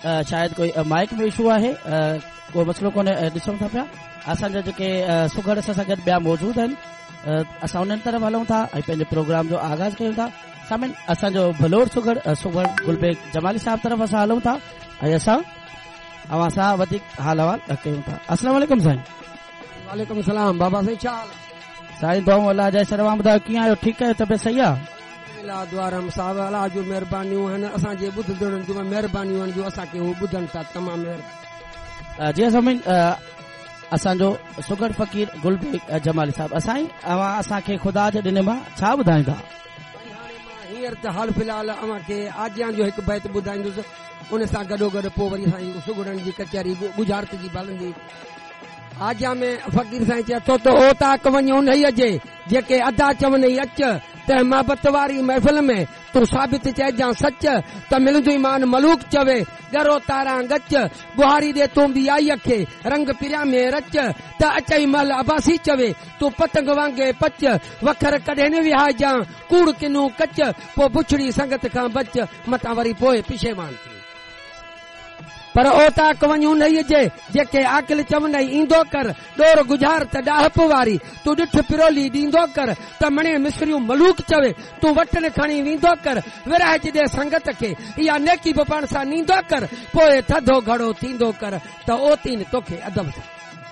शायद कोई माइक में इशू आहे, कोई मसलो कोन्हे, ॾिसूं था पिया। असांजा जेके सुगड़ सां गॾु ॿिया मौजूद आहिनि, असां उन्हनि तरफ़ हलूं था ऐं पंहिंजे प्रोग्राम जो आगाज़ कयूं था। सामिन असांजो भलोर सुगड़ गुलबेग जमाली साहब तरफ़ असां हलूं था ऐं असां अवां सां वधीक हाल अहवाल कयूं था। अस्सलाम वालेकुम साईं। वालेकुम सलाम बाबा साईं, छा हाल साईं? दुआ अल्लाह जा सलाम, ॿुधायो कीअं आहियो? ठीकु आहियो? तबियत सही आहे? अल्लाह द्वारम साहब अल्लाह जो महिरबानियूं आहिनि, असांजे ॿुधंदड़नि जूं महिरबानियूं आहिनि जो असांखे हू ॿुधनि था। तमामु महिरबानी। जी साईं, असांजो सुगड़ फ़कीर गुलबेग जमाली साहब, असांखे ख़ुदा जे ॾिने मां छा ॿुधाईंदा? हींअर त हाल फ़िलहाल अव्हांखे आजियां जो हिकु बैत ॿुधाईंदुसि, उन सां गॾोगॾु पोइ वरी असांजी सुगड़नि जी कचहरी गुजारत जी हलंदी। आजिया में फ़कीर साईं चए थो त ओ ताक वञो नई अचे, जेके अदा चवनि अच त मोहबत वारी महफ़िल में तूं साबित चइजां सच, त मिलंदो ईमान मलूक चवे गरो तारा गच, बुहारी दे तूं बि आई खे रंग पिरिया में रच, त अचई मल अबासी चवे तूं पतंग वांगे पच, वखर कॾहिं न विहाइजां कूड़ किनू कच, पोइ बुछड़ी संगत खां बच, मतां वरी पोइ पिछेवान थी। पर ओ ताक वञूं नई अचे, जेके आकिल चवंदई ईंदो कर, डोर गुजार त ॾाहप वारी, तूं ॾिठ पिरोली ॾींदो कर, त मणे मिसरियूं मलूक चवे तूं वटन खणी वेंदो कर, विरहाइज ॾे संगत खे इहा नेकी बि पाण सां नींदो कर, पोइ थधो घड़ो थींदो कर, त ओतीन तोखे अदब सां।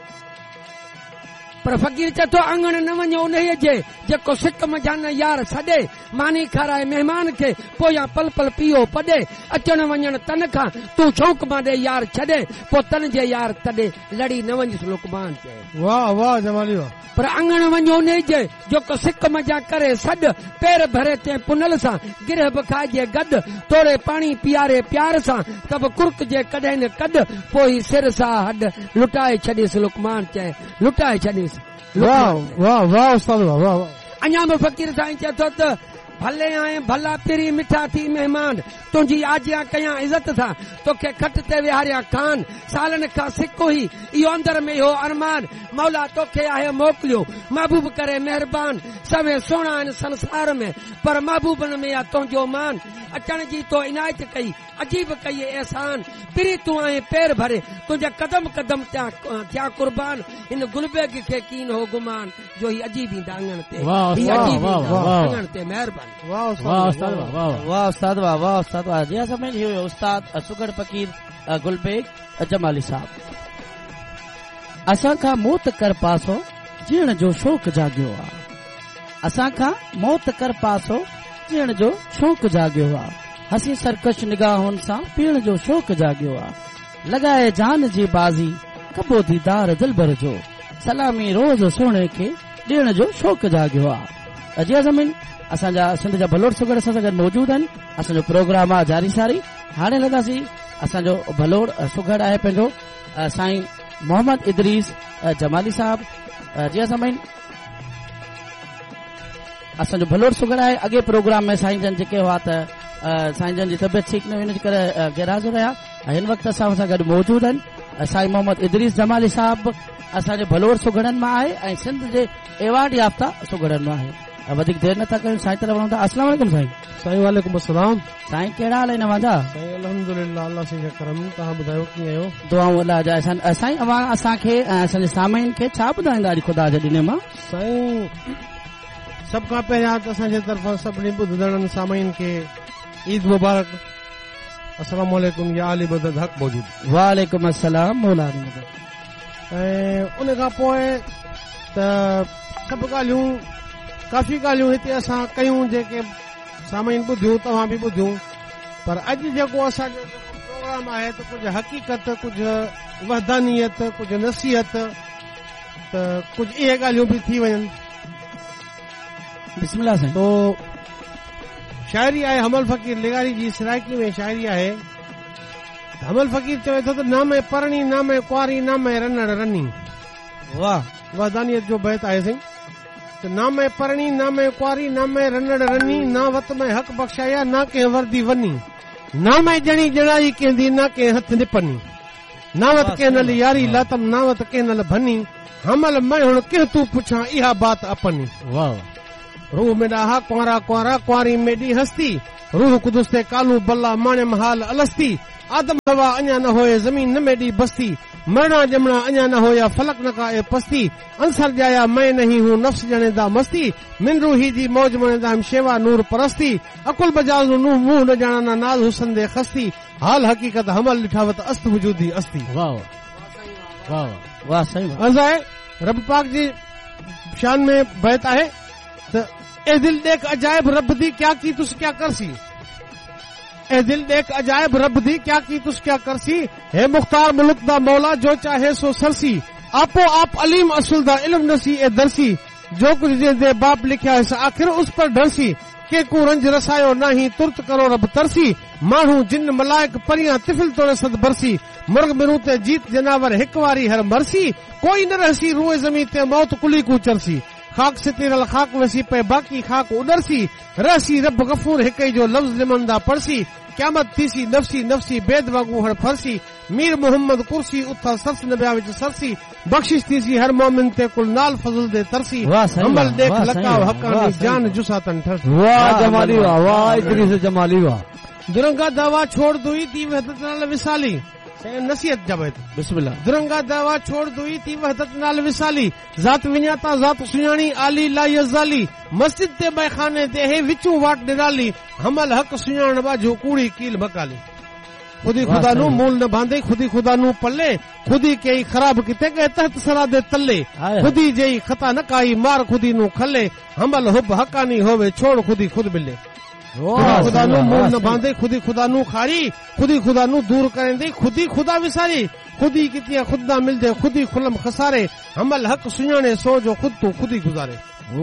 पर फ़कीर चए थो अंगण न वञो उन जे, जेको सिक मजान यार छॾे, मानी खाराए महिमान खे, पोयां पल पल पीओ पॾे, अचण वञण तन खां तूं शौक़ मां ॾे यार छॾे, पोइ तन जे यार तॾे लड़ी न वञिस लुकमान चए। वाह वाह जमाली वाह। पर अंगण वञो उन जे, जेको सिक मजा करे सॾ, पेर भरे ते पुनल सां, गिरह बि खाइजे गॾु, थोरे पाणी पीआरे प्यार सां, त बि कुर्क जे कॾहिं न कॾ, पोइ सिर सां हॾ लुटाए छॾीस लुकमान चए, लुटाए छॾीस। वाह वाह वाह उस्ताद वाह वाह। अञा बि फ़कीर साईं चए थो त भले आए भला पिरी मिठा थी महिमान, तुंहिंजी आजिया कयां इज़त सां, तोखे खट ते विहारिया खान, सालनि खां सिक हुई इहो अंदर में हो अरमान, मौला तोखे आहे मोकिलियो महबूब करे महिरबान, सवे सुहिणा आहिनि संसार में, पर महबूबनि में आहे तुंहिंजो मान, अचण जी तो इनायत कई अजीब कई एहसान, पिरी तूं आहे पेर भरे, तुंहिंजा कदम कदम थिया कुर्बान, हिन गुलबेग खे कीन हो गुमान, जो ही अजीब ईंदा अंगण ते, अंगण ते महिरबानी। वाह उस्ताद वाह उस्ताद वाह वाह उस्ताद वाह। जी समय हुयो उस्ताद सुगड़ फ़कीर गुलबेग जमाली साहब। असां खां मौत कर पासो जीअण जो शौक़ जागियो आहे, असां खां मौत कर पासो जीअण जो शौक़ जागियो आहे, हसी सरकश निगाहुनि सां पीअण जो शौक़ जागियो आहे, लॻाए जान जी बाज़ी कबो दीदार दिलबर जो, सलामी रोज़ सोने खे ॾियण जो शौक़ जागियो आहे। जी ज़मीन असांजा सिंध जा भलोर सुगड़ असां सां गॾु मौजूद आहिनि, असांजो प्रोग्राम आहे जारी सारी। हाणे लॻासीं असांजो भलोर सुगड़ आहे पंहिंजो साईं मोहम्मद इदरीस जमाली साहब। जी ज़मीन असांजो भलोर सुगड़ आहे। अॻे प्रोग्राम में साईं जन जेके हुआ त साईं जन जी तबियत ठीकु न हुई, हिन जे करे गैरहाज़िर रहिया। हिन वक़्तु असां सां गॾु मौजूद आहिनि साईं मोहम्मद इदरीस जमाली साहब, असांजे भलोर सुगड़नि मां आहे ऐं सिंध जे एवार्ड याफ़्ता सुगड़नि मां आहे। वधीक देर नथा कयूं, साईं तरफ़ वञूं था। अस्सलाम वालेकुम साईं। साईं वालेकुम अस्सलाम। साईं कहिड़ा हाल आहिनि अव्हांजा? साईं अल्हम्दुलिल्लाह, अल्लाह से करम। तव्हां ॿुधायो कीअं आहियो? दुआऊं अल्लाह जा। साईं अव्हां असांखे असांजे सामईन खे छा ॿुधाईंदा अॼु ख़ुदा जे ॾिने मां? साईं सभ खां पहिरियां त असांजे तरफ़ां सभिनी ॿुधंदड़नि सामईन खे ईद मुबारक। अस्सलाम वालेकुम या आली मदद हक़ मौजूद। वालेकुम अस्सलाम मौलाना मदद। ऐं उन खां पोइ त सभु ॻाल्हियूं काफ़ी ॻाल्हियूं हिते असां कयूं जेके सामईन ॿुधियूं, तव्हां बि ॿुधियूं, पर अॼु जेको असांजो प्रोग्राम आहे त कुझु हक़ीक़त, कुझु वहदानियत, कुझु नसीहत, त कुझु इहे ॻाल्हियूं बि थी वञनि। बिस्मिल्लाह साईं। तो शाइरी आहे हमल फ़कीर लिगारी जी सराइकी में शाइरी आहे। हमल फ़कीर चवे थो त नामे परणी नामे कुआरी नामे रनड़ रनी। वाह, वहदानियत जो बैत आहे साईं। त नामे परणी नामे कुआरी नामे रनड़ रनी, ना वत में हक़ बख्शाया ना कंहिं वर्दी वनी, नामे जणी जड़ाई कंहिंदी ना कंहिं हथ निपनी, नावत कंहिं नल यारी लातम नावत कंहिं नल भनी, हमल मैं हुण कंहिं तूं पुछां इहा बात अपनी। वाह, रूह में ॾाहा कुंवारा कुंवारा कुंवारी मेडी हस्ती रूह कुदुस ते कालू बल्ला माणे महाल अलस्ती आदम हवा अञा न होए ज़मीन न मेडी बस्ती मरणा जमणा अञा न होया फलक न काए पस्ती अंसर जाया मैं नहीं हूँ नफ्स जणेदा मस्ती मिन रूही जी मौज मणेदा हम शेवा नूर परस्ती अकुल बजाज नूह मुंह न ॼाणना नाज़ हुसन दे खस्ती हाल हकीकत हमल ॾिठावत अस्त वजूदी अस्ती। वाह वाह वाह सही अज़ाए रब पाक जी शान में बैत आहे त ए दिल देख अजायब रब दी क्या की तुस क्या करसी ए दिल देख अजायब रब दी क्या की तुस क्या करसी हे मुख्तार मुल्क दा मौला जो चाहे सो सरसी आपो आप अलीम असुल दा इल्म नसी ए दरसी जो कुछ दे बाप लिखा है आखिर उस पर डरसी के को रंज रसायो नाही तुर्त करो रब तरसी माण्हू जिन मलाइक परियां तिफिल तोड़े सद बरसी मुर्ग बिनू ते जीत जनावर हिक वारी हर मरसी कोई न रहसी रूए ज़मीन ते मौत कुली कू चरसी खाक सितीरल खाक वसी पे बाकी खाक उडरसी रहसी रब गफूर हिक जो लफ्ज़ लिमंदा पढ़सी क़यामत थीसी नफ़सी नफ़सी बेद वांगू हर फरसी मीर मोहम्मद कुर्सी उथा सरस नबिया विच सरसी बख्शिश थीसी हर मोमिन ते कुल नाल फज़ल दे तरसी अमल देख लकाव हकानी जान जुसातन ठरसी। वाह जमाली वाह वाह इदरीस जमाली वाह दुरंगा दवा छोड़ दुई थी वहदत नाल विसाली नसीहत जबत बिस्मिल्लाह दुरंगा दवा छोड़ दुई थी वहदत नाल विसाली जात विञाता जात सुञाणी आली ला यज़ाली मस्जिद ते बैखाने ते हे विचू वाट निराली हमल हक सुञाण बाजू कूड़ी कील बकाली खुदी खुदा नू मूल न बांधे खुदी खुदा नू पल्ले खुदी कई खराब किते गए तहत सरा दे तल्ले खुदी जई खता न काई मार खुदी नू खले हमल हुब हकानी होवे छोड़ खुदी खुद मिले खुदा नू मूल न बांधे खुदी खुदा नू खारी खुदी खुदा नू दूर करेंदे खुदी खुदा विसारी खुदी कितिया खुदा मिलदे खुदी खुलम खसारे हमल हक सुञाणे सो जो खुद तू खुदी गुजारे।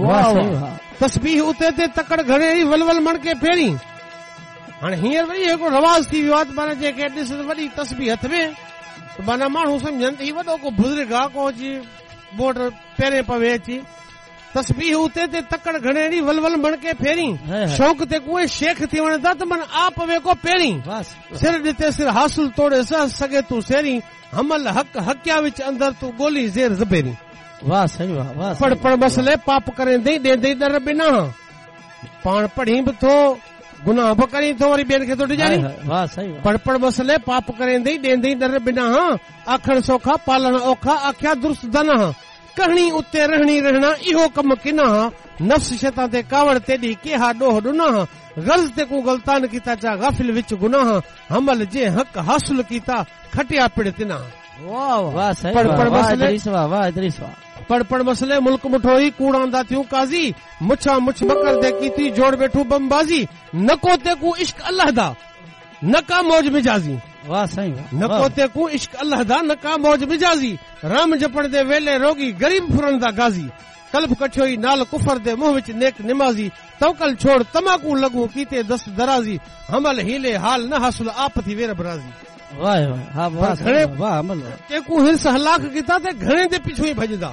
तस्बीह उते ते तकड़ घणे ई वलवल मण के फेरी हाणे हींअर वरी हिकिड़ो रवाज थी वियो आहे माना जेके ॾिस वॾी तस्बीह हथ में माना माण्हू सम्झनि ही वॾो को बुज़ुर्ग आहे को अची बोट पहिरें पवे अची तस्बीह उते ते तकड़ घणेड़ी वलवल मण के फेरी शौक़ ते कुएं शेख थी वणे त मन आ पवे को पहिरीं सिर ॾिते सिर हासिल तोड़े सघे तूं सेरी हमल हक हकिया विच अंदर तूं ॻोल्ही ज़ेर ज़बेरी। वाह सही वाह पढ़ पढ़ मसले पाप करें दई ॾेंदई डर बिना पाण पढ़ी बि थो गुनाह बि करी थो वरी ॿियनि खे थो डिॼारी। वाह सही पढ़ पढ़ मसले पाप करें दई ॾेंदई डर बिना आखण सौखा पालण औखा आख्या दुरुस्त दना कहणी उते रहणी रहना इहो कम किना नफ्स शैतान ते कावड़ तेडी केहा डोह डुना गर्ज ते को गलतान कीता चा गाफिल विच गुनाह हमल जे हक हासिल कीता खटिया पिड़ तिना। वाह वाह सही पढ़ पढ़ मसले वाह इदरीस वाह पढ़ पढ़ मसले मुल्क मुठोई कूड़ांदा थियूं काज़ी मुछा मुछ मकर दे कीती जोड़ बैठू बमबाजी नको ते को इश्क अल्लाह दा नका मौज मिजाजी। वाह सही नको ते को इश्क अल्लाह दा नका मौज मिजाजी राम जपण दे वेले रोगी गरीब फुरन दा गाजी कल्ब कठोई नाल कुफर दे मुंह विच नेक निमाजी तवकल छोड़ तमाकू लगू कीते दस्त दराजी हमल हीले हाल न हासिल आप थी वेर बराजी। वाह वाह वाह घणे वाह अमल ते को हिरस हलाक कीता ते घणे दे पिछू ही भजदा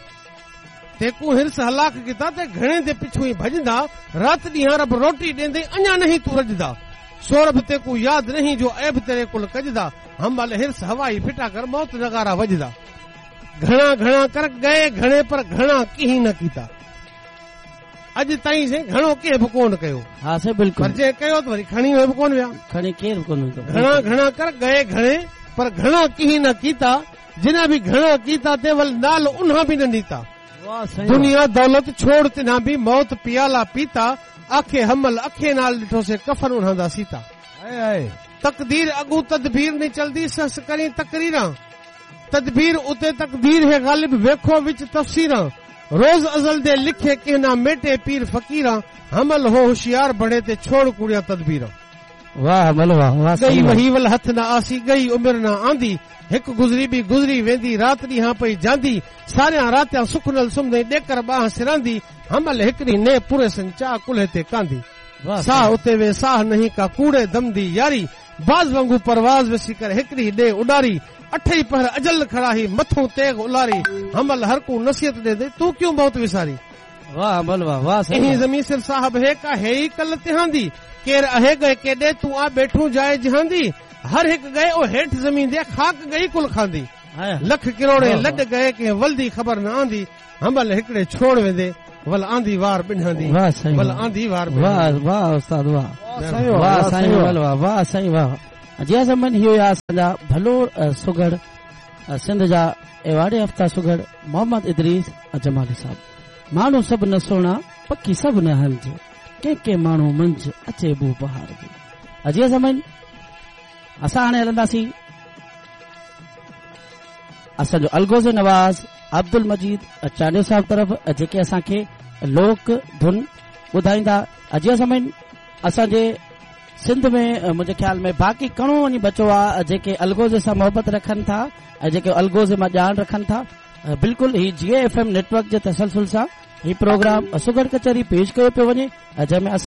ते को हिरस हलाक कीता ते घणे दे पिछू ही भजदा रात ॾींहं रब रोटी ॾेंदे अञा नहीं तू रजदा सौरभ ते को याद नहीं जो ऐब तेरे कुल कजदा हमल हिरस हवाई फिटा कर मौत नगारा वजदा घणा घणा कर गए घणे पर घणा कहीं न कीता अॼु ताईं से घणो के बि कोन कयो। हा से बिल्कुल पर जे कयो त वरी खणी बि कोन विया खणी केर बि कोन घणा घणा कर गए घणे पर घणा कहीं न कीता जिना भी घणा कीता ते वल नाल उन्हा भी न नीता दुनिया दौलत छोड़ तिना भी मौत पियाला पीता आखे हमल अखे नाल ॾिठो से कफन उन्हंदा सीता तकदीर अगू तदबीर नहीं चलदी सस करी तकरीरा तदबीर उते तकदीर है गालिब वेखो विच तफसीरा रोज अजल दे लिखे कहना मेटे पीर फकीरा हमल हो होशियार बड़े ते छोड़ कुड़िया तदबीरा। वाह अमल वाह गई वही वल हथ न आसी गई उम्र न आंदी हिक गुजरी भी गुजरी वेंदी रात ॾींहं पई जांदी सारिया रातिया सुख नल सुम्हंदे ॾेकर बाह सिरांदी हमल हिकड़ी ने पूरे संचा कुल्हे ते कांदी साह उते वे साह नहीं का कूड़े दम दी यारी बाज वांगू परवाज वसी कर हिकड़ी डे उडारी अठई पहर अजल खड़ाही मथों तेग उलारी हमल हर को नसीहत दे दे तू क्यों बहुत विसारी। वाह अमल वाह सही जमीन सिर साहब है का है ही कल तिहांदी केर अहे गए केडे तू आ बैठू जाए जहांदी हर हिक गए ओ हेठ जमीन दे खाक गई कुल खांदी लख किरोड़े लड गए के वल्दी खबर न आंदी हमल हिकड़े छोड़ वेंदे भला आंधी वार बिन्हांदी वाह साईं भला आंधी वार वाह वाह उस्ताद वाह वाह साईं वाह वाह साईं वाह जी समान इहो आहे असांजा भलो सुगड़ सिंध जा एवार्ड हफ़्ता सुगड़ मोहम्मद इदरीस जमाली साहब माण्हू सभु न सुहिणा पकी सभु न हंज के माण्हू मंझ अचे बू बहार बि जी समान असां हाणे हलंदासीं असांजो अलगोज़ नवाज़ अब्दुल मजीद चांडियो साहब तरफ़ जेके असांखे लोक धुन ॿुधाईंदा अॼु समय असांजे सिंध में मुंहिंजे ख्याल में बाक़ी घणो वञी बचो आहे जेके अलगोज़ सां मोहबत रखनि था ऐं जेके अलगोज़ मां ॼाण रखनि था बिल्कुलु ही GFM नेटवर्क जे तसलसल सां ही प्रोग्राम सुगड़ कचहरी पेश कयो पियो वञे जंहिंमें